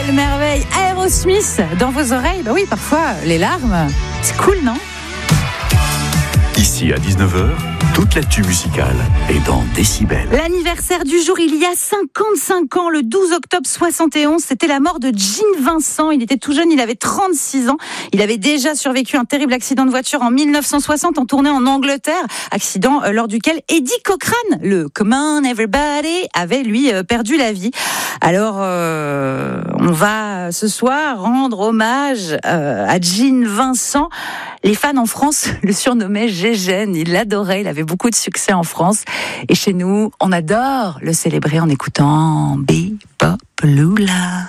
Merveille, Aerosmith dans vos oreilles. Bah oui, parfois les larmes, c'est cool, non? Ici à 19h, toute l'actu musicale est dans Décibel. L'anniversaire du jour, il y a 55 ans, le 12 octobre 71, c'était la mort de Gene Vincent. Il était tout jeune, il avait 36 ans. Il avait déjà survécu à un terrible accident de voiture en 1960 en tournée en Angleterre. Accident lors duquel Eddie Cochran, le Come On Everybody, avait lui perdu la vie. Alors, on va ce soir rendre hommage à Gene Vincent. Les fans en France le surnommaient Gégène. Il l'adorait, il avait beaucoup de succès en France. Et chez nous, on adore le célébrer en écoutant Be-Bop Lula.